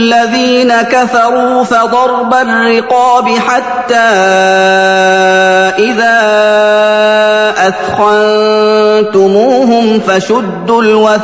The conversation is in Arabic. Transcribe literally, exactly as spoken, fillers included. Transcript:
الذين كفروا فضرب الرقاب حتى إذا أثخنتموهم فشدوا الوثاق